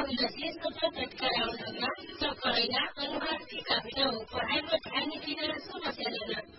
यसको प्रकट गराउनमा चकरैना अनुहार फिका भिडाउ पढाइमा ध्यान दिन समस्या लेन